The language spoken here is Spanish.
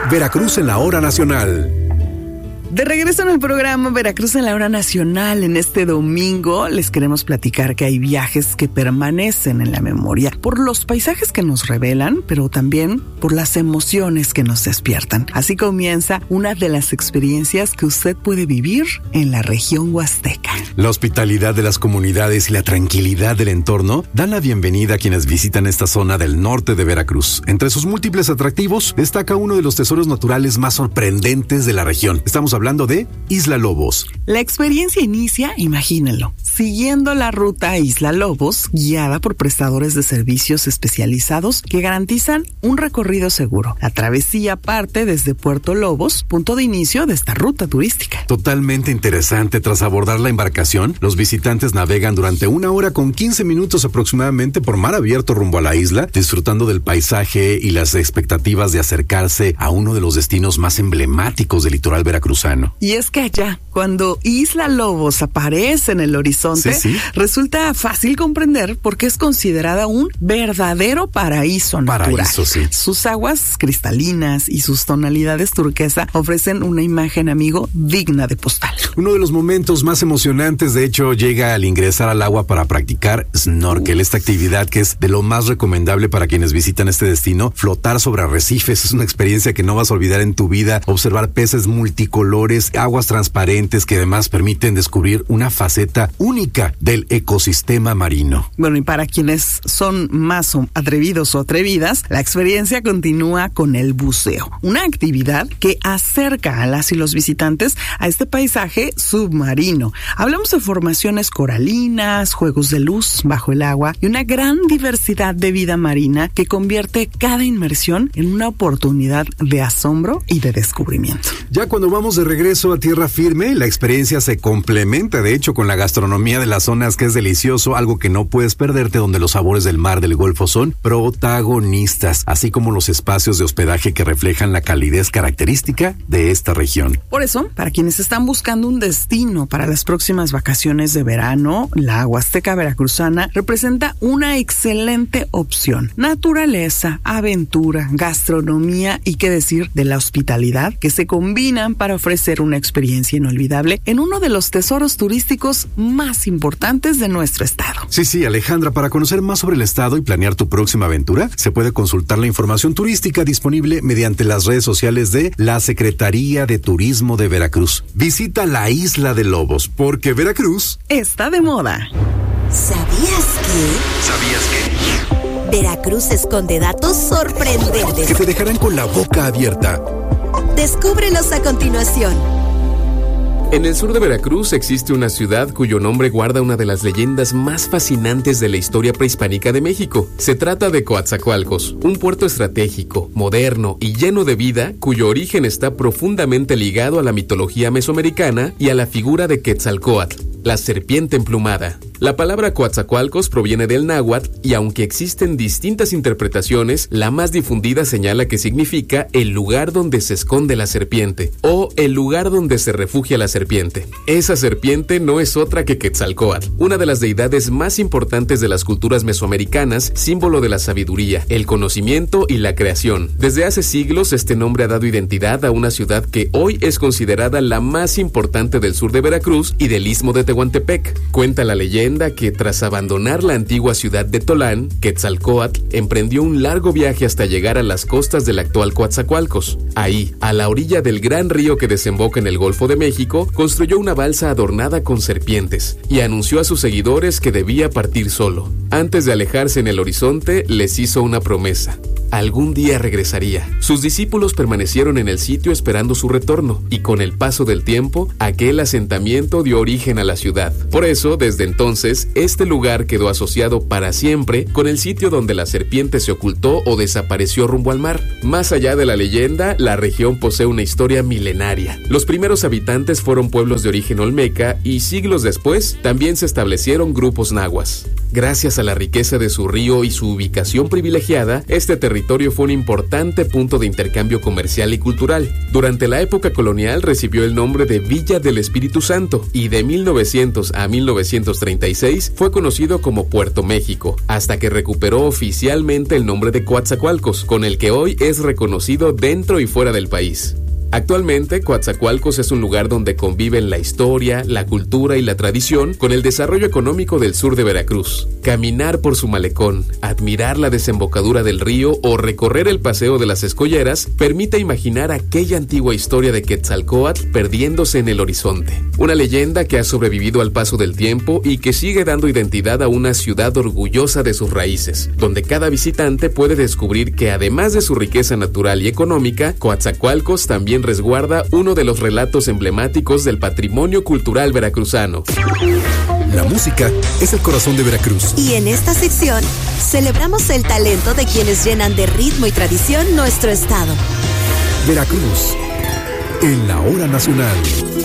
Veracruz en la hora nacional. De regreso en el programa Veracruz en la hora nacional, en este domingo les queremos platicar que hay viajes que permanecen en la memoria por los paisajes que nos revelan, pero también por las emociones que nos despiertan. Así comienza una de las experiencias que usted puede vivir en la región huasteca. La hospitalidad de las comunidades y la tranquilidad del entorno dan la bienvenida a quienes visitan esta zona del norte de Veracruz. Entre sus múltiples atractivos destaca uno de los tesoros naturales más sorprendentes de la región. Estamos hablando de Isla Lobos. La experiencia inicia, imagínenlo, siguiendo la ruta a Isla Lobos, guiada por prestadores de servicios especializados que garantizan un recorrido seguro. La travesía parte desde Puerto Lobos, punto de inicio de esta ruta turística. Totalmente interesante. Tras abordar la embarcación, los visitantes navegan durante 1 hora con 15 minutos aproximadamente por mar abierto rumbo a la isla, disfrutando del paisaje y las expectativas de acercarse a uno de los destinos más emblemáticos del litoral veracruzano. Y es que allá, cuando Isla Lobos aparece en el horizonte, resulta fácil comprender por qué es considerada un verdadero paraíso natural. Sus aguas cristalinas y sus tonalidades turquesa ofrecen una imagen, amigo, digna de postal. Uno de los momentos más emocionantes, de hecho, llega al ingresar al agua para practicar snorkel, esta actividad que es de lo más recomendable para quienes visitan este destino. Flotar sobre arrecifes es una experiencia que no vas a olvidar en tu vida. Observar peces multicolores, aguas transparentes que además permiten descubrir una faceta única del ecosistema marino. Bueno, y para quienes son más atrevidos o atrevidas, la experiencia continúa con el buceo, una actividad que acerca a las y los visitantes a este paisaje submarino. Hablamos de formaciones coralinas, juegos de luz bajo el agua y una gran diversidad de vida marina que convierte cada inmersión en una oportunidad de asombro y de descubrimiento. Ya cuando vamos de regreso a tierra firme, la experiencia se complementa de hecho con la gastronomía de las zonas, que es delicioso, algo que no puedes perderte, donde los sabores del mar del Golfo son protagonistas, así como los espacios de hospedaje que reflejan la calidez característica de esta región. Por eso, para quienes están buscando un destino para las próximas vacaciones de verano, la Huasteca Veracruzana representa una excelente opción. Naturaleza, aventura, gastronomía y qué decir de la hospitalidad que se combinan para ofrecer una experiencia inolvidable en uno de los tesoros turísticos más importantes de nuestro estado. Sí, Alejandra, para conocer más sobre el estado y planear tu próxima aventura, se puede consultar la información turística disponible mediante las redes sociales de la Secretaría de Turismo de Veracruz. Visita la Isla de Lobos, porque Veracruz está de moda. ¿Sabías que? Veracruz esconde datos sorprendentes que te dejarán con la boca abierta. Descúbrelos a continuación. En el sur de Veracruz existe una ciudad cuyo nombre guarda una de las leyendas más fascinantes de la historia prehispánica de México. Se trata de Coatzacoalcos, un puerto estratégico, moderno y lleno de vida, cuyo origen está profundamente ligado a la mitología mesoamericana y a la figura de Quetzalcóatl, la serpiente emplumada. La palabra Coatzacoalcos proviene del náhuatl y aunque existen distintas interpretaciones, la más difundida señala que significa el lugar donde se esconde la serpiente o el lugar donde se refugia la serpiente. Esa serpiente no es otra que Quetzalcóatl, una de las deidades más importantes de las culturas mesoamericanas, símbolo de la sabiduría, el conocimiento y la creación. Desde hace siglos este nombre ha dado identidad a una ciudad que hoy es considerada la más importante del sur de Veracruz y del istmo de Tehuantepec. Cuenta la leyenda que tras abandonar la antigua ciudad de Tolán, Quetzalcóatl emprendió un largo viaje hasta llegar a las costas del actual Coatzacoalcos. Ahí, a la orilla del gran río que desemboca en el Golfo de México, construyó una balsa adornada con serpientes y anunció a sus seguidores que debía partir solo. Antes de alejarse en el horizonte, les hizo una promesa. Algún día regresaría. Sus discípulos permanecieron en el sitio esperando su retorno, y con el paso del tiempo, aquel asentamiento dio origen a la ciudad. Por eso, desde entonces, este lugar quedó asociado para siempre con el sitio donde la serpiente se ocultó o desapareció rumbo al mar. Más allá de la leyenda, la región posee una historia milenaria. Los primeros habitantes fueron pueblos de origen olmeca y siglos después también se establecieron grupos nahuas. Gracias a la riqueza de su río y su ubicación privilegiada, este territorio fue un importante punto de intercambio comercial y cultural. Durante la época colonial recibió el nombre de Villa del Espíritu Santo y de 1900 a 1936 fue conocido como Puerto México, hasta que recuperó oficialmente el nombre de Coatzacoalcos, con el que hoy es reconocido dentro y fuera del país. Actualmente, Coatzacoalcos es un lugar donde conviven la historia, la cultura y la tradición con el desarrollo económico del sur de Veracruz. Caminar por su malecón, admirar la desembocadura del río o recorrer el Paseo de las Escolleras permite imaginar aquella antigua historia de Quetzalcóatl perdiéndose en el horizonte. Una leyenda que ha sobrevivido al paso del tiempo y que sigue dando identidad a una ciudad orgullosa de sus raíces, donde cada visitante puede descubrir que además de su riqueza natural y económica, Coatzacoalcos también resguarda uno de los relatos emblemáticos del patrimonio cultural veracruzano. La música es el corazón de Veracruz. Y en esta sección celebramos el talento de quienes llenan de ritmo y tradición nuestro estado. Veracruz, en la hora nacional.